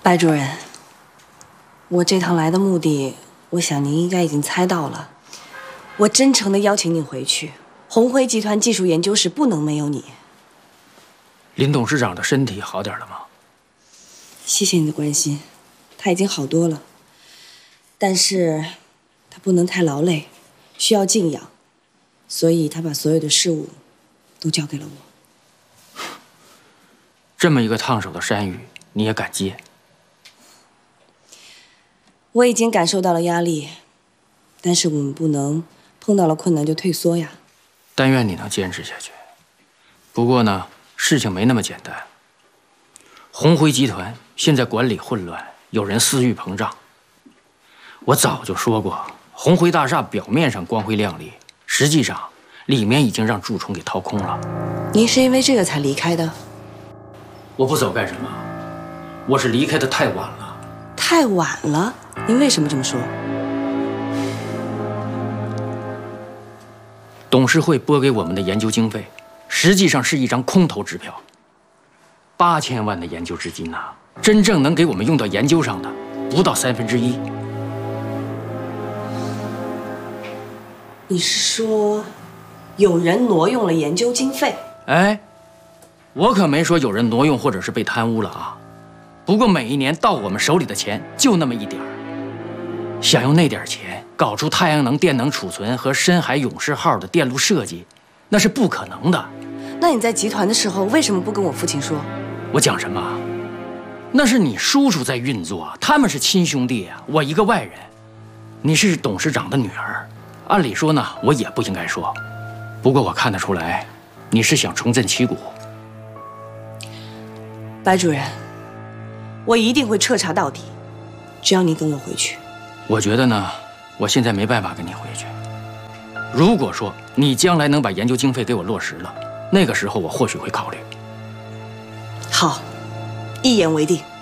白主任，我这趟来的目的，我想您应该已经猜到了。我真诚地邀请你回去，红辉集团技术研究室不能没有你。 林董事长的身体好点了吗？ 谢谢你的关心，他已经好多了，但是他不能太劳累，需要静养，所以他把所有的事务都交给了我。 这么一个烫手的山芋，你也敢接？ 我已经感受到了压力，但是我们不能碰到了困难就退缩呀。 但愿你能坚持下去。不过呢，事情没那么简单。红辉集团现在管理混乱，有人私欲膨胀。我早就说过，红辉大厦表面上光辉亮丽，实际上里面已经让蛀虫给掏空了。 您是因为这个才离开的？ 我不走干什么？我是离开的太晚了。 太晚了？您为什么这么说？ 董事会拨给我们的研究经费，实际上是一张空头支票。8000万的研究资金呐，真正能给我们用到研究上的，不到1/3。 你是说，有人挪用了研究经费？ 哎，我可没说有人挪用或者是被贪污了啊。不过每一年到我们手里的钱就那么一点儿，想用那点钱搞出太阳能电能储存和深海勇士号的电路设计，那是不可能的。 那你在集团的时候为什么不跟我父亲说？ 我讲什么？那是你叔叔在运作，他们是亲兄弟啊，我一个外人。你是董事长的女儿，按理说呢，我也不应该说。不过我看得出来，你是想重振旗鼓。 白主任，我一定会彻查到底，只要你跟我回去。 我觉得呢，我现在没办法跟你回去。如果说你将来能把研究经费给我落实了，那个时候我或许会考虑。 好，一言为定。